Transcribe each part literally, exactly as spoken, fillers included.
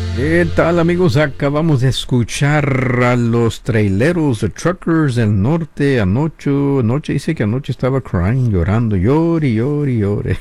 ¿Qué tal, amigos? Acabamos de escuchar a los traileros de Truckers del Norte. Anoche, anoche dice que anoche estaba crying, llorando, llore, llore, llore.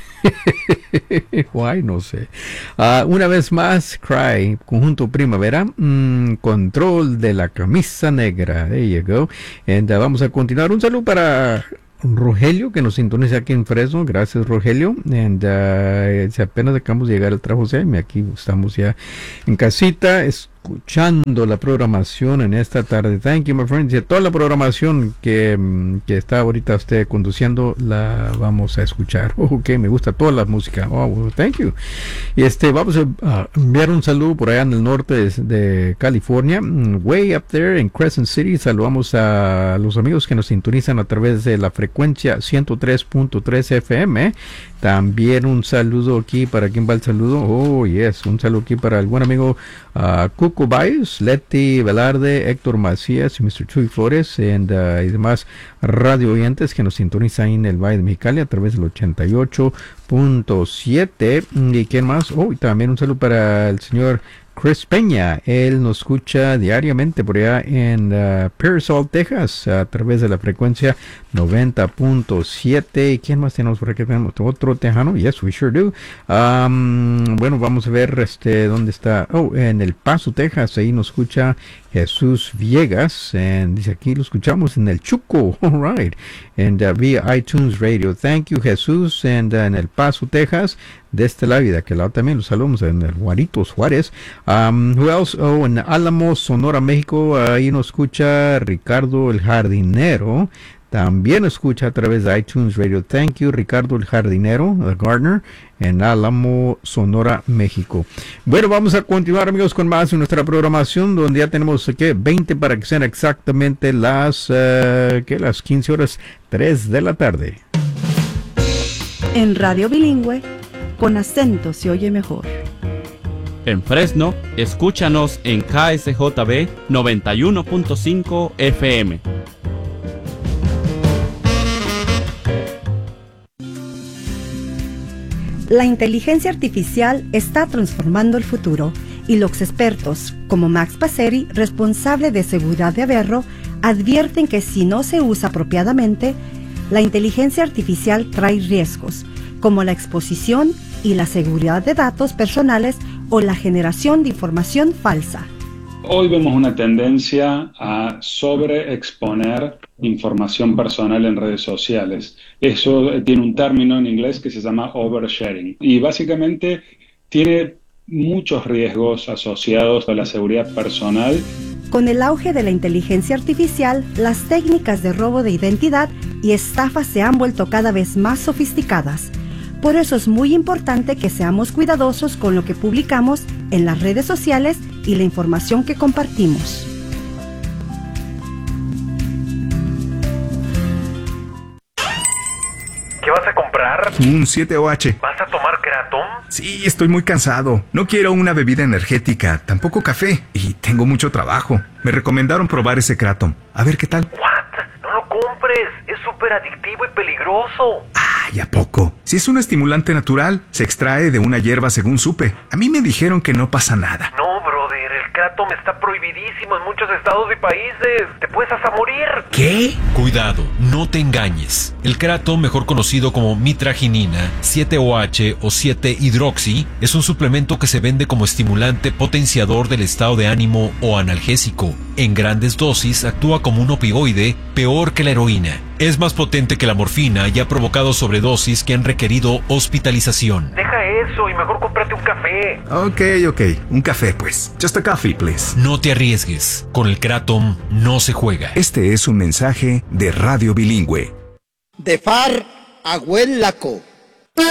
Why, no sé. Uh, una vez más, Cry, conjunto Primavera, mm, Control de la Camisa Negra. There you go. And, uh, vamos a continuar. Un saludo para Rogelio, que nos sintoniza aquí en Fresno. Gracias, Rogelio. And, uh, si apenas acabamos de llegar al trabajo, aquí estamos ya en casita, escuchando la programación en esta tarde. Thank you, my friends. Y toda la programación que, que está ahorita usted conduciendo, la vamos a escuchar. Oh, ok, me gusta toda la música. Oh, well, thank you. Y este, vamos a uh, enviar un saludo por allá en el norte de, de California, way up there in Crescent City. Saludamos a los amigos que nos sintonizan a través de la frecuencia ciento tres punto tres F M. También un saludo aquí, ¿para quién va el saludo? Oh, yes, un saludo aquí para el buen amigo uh, Cuco Baez, Leti Velarde, Héctor Macías y mister Chuy Flores, and, uh, y demás radio oyentes que nos sintonizan en el Valle de Mexicali a través del ochenta y ocho punto siete. ¿Y quién más? Oh, y también un saludo para el señor Chris Peña. Él nos escucha diariamente por allá en uh, Pearsall, Texas, a través de la frecuencia noventa punto siete. ¿Y quién más tenemos por aquí? Tenemos otro tejano. Yes, we sure do. Um, bueno, vamos a ver este dónde está. Oh, en El Paso, Texas. Ahí nos escucha Jesús Villegas. And dice aquí lo escuchamos en el Chuco. All right. And uh, via iTunes Radio. Thank you, Jesús. And uh, en El Paso, Texas. De este lado y de aquel lado también los saludamos en el Juaritos Juárez. Um, who else? Oh, en Álamos, Sonora, México. Ahí nos escucha Ricardo el Jardinero. También escucha a través de iTunes Radio. Thank you, Ricardo el Jardinero, the Gardener, en Álamo, Sonora, México. Bueno, vamos a continuar, amigos, con más de nuestra programación, donde ya tenemos, ¿qué? veinte para que sean exactamente las, uh, ¿qué? Las quince horas, tres de la tarde. En Radio Bilingüe, con acento se oye mejor. En Fresno, escúchanos en K S J B noventa y uno punto cinco F M. La inteligencia artificial está transformando el futuro y los expertos, como Max Passeri, responsable de seguridad de Averro, advierten que si no se usa apropiadamente, la inteligencia artificial trae riesgos, como la exposición y la seguridad de datos personales o la generación de información falsa. Hoy vemos una tendencia a sobreexponer información personal en redes sociales. Eso tiene un término en inglés que se llama oversharing y básicamente tiene muchos riesgos asociados a la seguridad personal. Con el auge de la inteligencia artificial, las técnicas de robo de identidad y estafa se han vuelto cada vez más sofisticadas. Por eso es muy importante que seamos cuidadosos con lo que publicamos en las redes sociales y la información que compartimos. ¿Qué vas a comprar? Un siete O H. ¿Vas a tomar Kratom? Sí, estoy muy cansado. No quiero una bebida energética, tampoco café. Y tengo mucho trabajo. Me recomendaron probar ese Kratom. A ver qué tal. ¿What? No lo compres. Es súper adictivo y peligroso. Ay, ¿a poco? Si es un estimulante natural, se extrae de una hierba según supe. A mí me dijeron que no pasa nada. No, brother, el Kratom está prohibidísimo en muchos estados y países. Te puedes hasta morir. ¿Qué? Cuidado, no te engañes. El Kratom, mejor conocido como mitraginina, siete O H o siete hidroxi, es un suplemento que se vende como estimulante potenciador del estado de ánimo o analgésico. En grandes dosis actúa como un opioide, peor que la heroína. Es más potente que la morfina y ha provocado sobredosis que han requerido hospitalización. Deja eso y mejor cómprate un café. Ok, ok. Un café, pues. Just a coffee, please. No te arriesgues. Con el Kratom no se juega. Este es un mensaje de Radio Bilingüe. De Far a Huelaco.